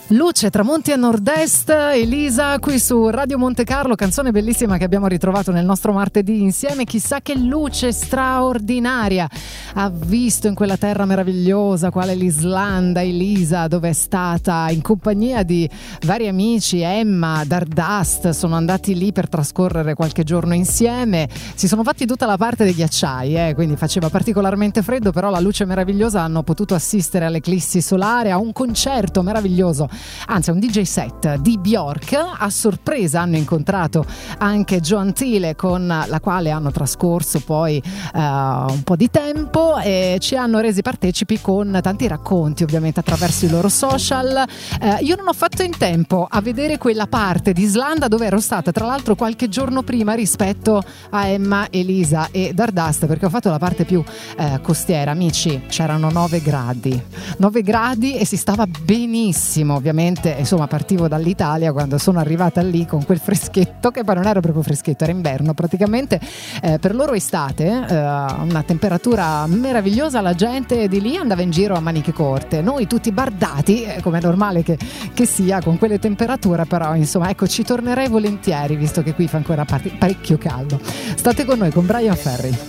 Luce, tramonti a nord-est, Elisa qui su Radio Monte Carlo, canzone bellissima che abbiamo ritrovato nel nostro martedì insieme. Chissà che luce straordinaria ha visto in quella terra meravigliosa quale l'Islanda, Elisa, dove è stata in compagnia di vari amici, Emma, Dardust, sono andati lì per trascorrere qualche giorno insieme, si sono fatti tutta la parte dei ghiacciai, quindi faceva particolarmente freddo, però la luce meravigliosa, hanno potuto assistere all'eclissi solare, a un concerto meraviglioso, anzi a un DJ set di Bjork. A sorpresa hanno incontrato anche Joan Thiele, con la quale hanno trascorso poi un po' di tempo e ci hanno resi partecipi con tanti racconti, ovviamente attraverso i loro social. Io non ho fatto in tempo a vedere quella parte di Islanda dove ero stata tra l'altro qualche giorno prima rispetto a Emma, Elisa e Dardust, perché ho fatto la parte più costiera. Amici, c'erano 9 gradi e si stava benissimo. Ovviamente, insomma, partivo dall'Italia quando sono arrivata lì con quel freschetto, che poi non era proprio freschetto, era inverno praticamente, per loro estate, una temperatura meravigliosa, la gente di lì andava in giro a maniche corte, noi tutti bardati, come è normale che sia con quelle temperature, però insomma ecco, ci tornerei volentieri visto che qui fa ancora parecchio caldo. State con noi con Brian Ferry.